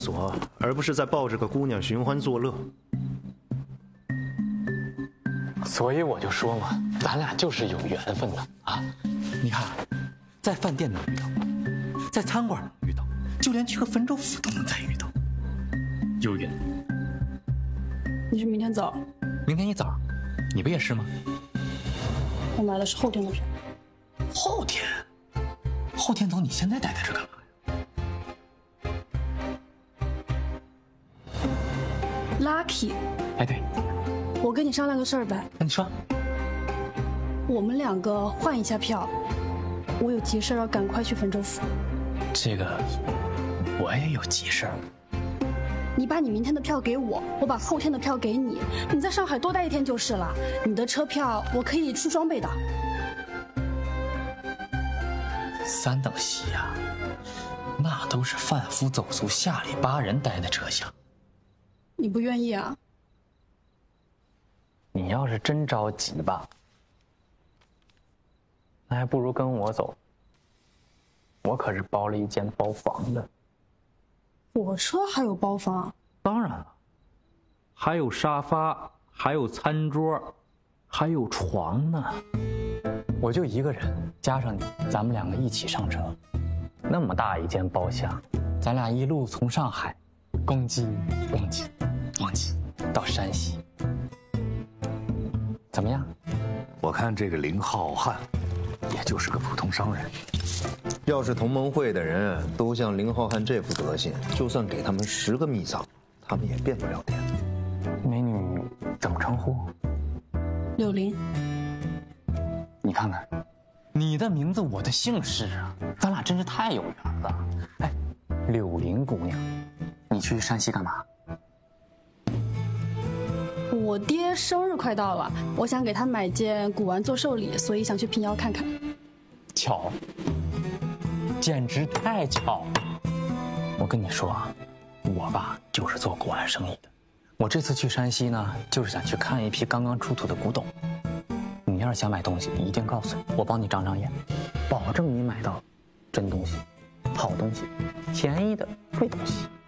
所，而不是在抱着个姑娘寻欢作乐。 所以我就说嘛，咱俩就是有缘分的啊！你看，在饭店能遇到，在餐馆能遇到，就连去个汾州府都能再遇到，有缘。 你是明天早？ 明天一早，你不也是吗？ 我买的是后天的票。 后天？后天走，你现在待在这干嘛呀 ？Lucky。 哎，对。 我跟你商量个事儿呗。 那你说。 我们两个换一下票，我有急事要赶快去汾州府。 这个我也有急事儿。 你把你明天的票给我，我把后天的票给你。你在上海多待一天就是了。你的车票我可以出双倍的。 3等席呀，那都是贩夫走卒下里巴人待的车厢。 你不愿意啊？ 你要是真着急吧，那还不如跟我走。我可是包了一间包房的。 火车还有包房？ 当然了，还有沙发，还有餐桌，还有床呢。我就一个人，加上你，咱们两个一起上车，那么大一间包厢，咱俩一路从上海，咣叽咣叽咣叽到山西，怎么样？ 我看这个林浩瀚，也就是个普通商人。 要是同盟会的人都像林浩瀚这副德行，就算给他们10个秘藏，他们也变不了天。 美女怎么称呼？ 柳林。 你看看，你的名字，我的姓氏啊，咱俩真是太有缘了。哎，柳林姑娘，你去山西干嘛？ 我爹生日快到了，我想给他买件古玩做寿礼，所以想去平遥看看。 巧，简直太巧了！我跟你说啊，我爸就是做古玩生意的。我这次去山西呢，就是想去看一批刚刚出土的古董。你要是想买东西，你一定告诉我帮你长长眼，保证你买到真东西、好东西、便宜的贵东西。